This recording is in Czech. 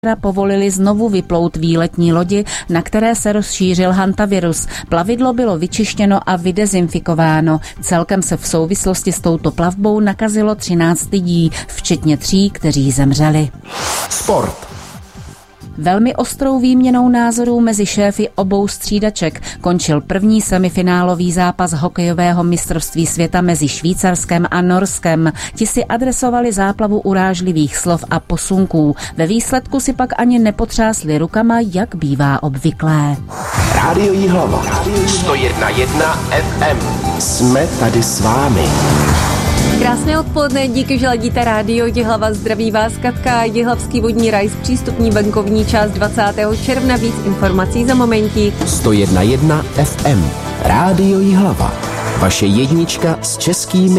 povolili znovu vyplout výletní lodi, na které se rozšířil hantavirus. Plavidlo bylo vyčištěno a vydezinfikováno. Celkem se v souvislosti s touto plavbou nakazilo 13 lidí, včetně 3, kteří zemřeli. Sport. Velmi ostrou výměnou názorů mezi šéfy obou střídaček končil první semifinálový zápas hokejového mistrovství světa mezi Švýcarskem a Norskem. Ti si adresovali záplavu urážlivých slov a posunků. Ve výsledku si pak ani nepotřásli rukama, jak bývá obvyklé. Rádio Jihlava 101,1 FM. Jsme tady s vámi. Krásné odpoledne, díky, že ladíte Rádio Jihlava. Zdraví vás Katka. Jihlavský vodní raj zpřístupní bankovní část 20. června. Víc informací za momentík. 101,1 FM. Rádio Jihlava. Vaše jednička s českými